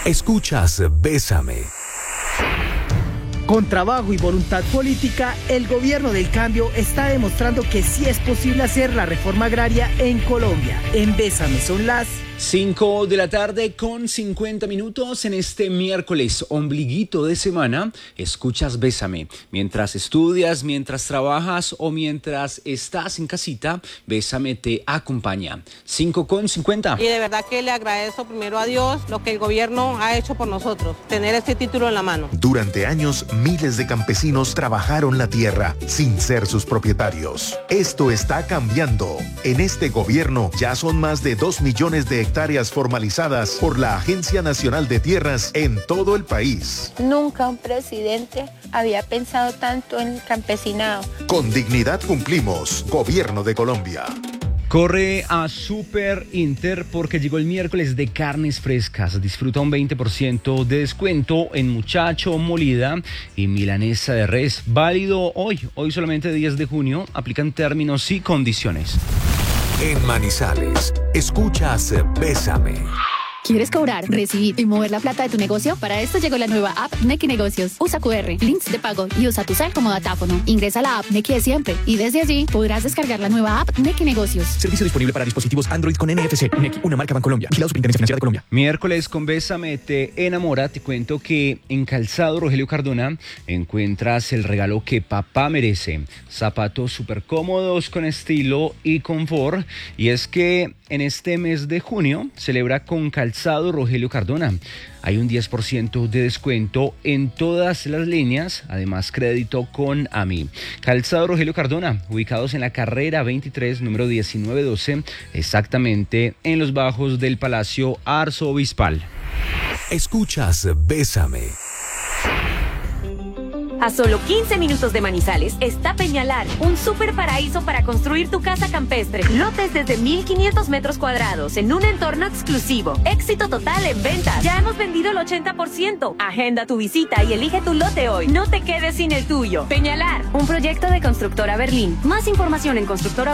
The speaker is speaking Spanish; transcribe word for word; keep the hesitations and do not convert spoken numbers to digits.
Escuchas Bésame. Con trabajo y voluntad política, el gobierno del cambio está demostrando que sí es posible hacer la reforma agraria en Colombia. En Bésame son las cinco de la tarde con cincuenta minutos en este miércoles, ombliguito de semana. Escuchas Bésame. Mientras estudias, mientras trabajas o mientras estás en casita, Bésame te acompaña. cinco con cincuenta. Y de verdad que le agradezco primero a Dios lo que el gobierno ha hecho por nosotros, tener este título en la mano. Durante años, miles de campesinos trabajaron la tierra sin ser sus propietarios. Esto está cambiando. En este gobierno ya son más de dos millones de hectáreas formalizadas por la Agencia Nacional de Tierras en todo el país. Nunca un presidente había pensado tanto en el campesinado. Con dignidad cumplimos. Gobierno de Colombia. Corre a Super Inter porque llegó el miércoles de carnes frescas. Disfruta un veinte por ciento de descuento en muchacho, molida y milanesa de res. Válido hoy, hoy solamente diez de junio. Aplican términos y condiciones. En Manizales, escuchas Bésame. ¿Quieres cobrar, recibir y mover la plata de tu negocio? Para esto llegó la nueva app Nequi Negocios. Usa cu erre, links de pago y usa tu cel como datáfono. Ingresa a la app Nequi de siempre y desde allí podrás descargar la nueva app Nequi Negocios. Servicio disponible para dispositivos Android con N F C. Nequi, una marca Bancolombia. Vigilado Superintendencia Financiera de Colombia. Miércoles con Bésame te enamora. Te cuento que en Calzado Rogelio Cardona encuentras el regalo que papá merece. Zapatos súper cómodos con estilo y confort. Y es que en este mes de junio celebra con Calzado Rogelio Cardona. Hay un diez por ciento de descuento en todas las líneas, además crédito con A M I. Calzado Rogelio Cardona, ubicados en la carrera veintitrés, número diecinueve doce, exactamente en los bajos del Palacio Arzobispal. Escuchas Bésame. A solo quince minutos de Manizales está Peñalar, un super paraíso para construir tu casa campestre. Lotes desde mil quinientos metros cuadrados en un entorno exclusivo. Éxito total en ventas. Ya hemos vendido el ochenta por ciento. Agenda tu visita y elige tu lote hoy. No te quedes sin el tuyo. Peñalar, un proyecto de Constructora Berlín. Más información en constructora